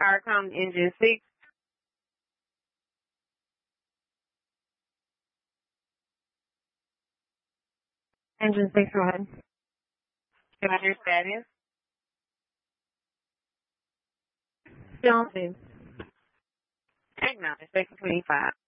Power come engine 6. Engine 6, go ahead. Commander status. Still on 2. Acknowledge. Section 25.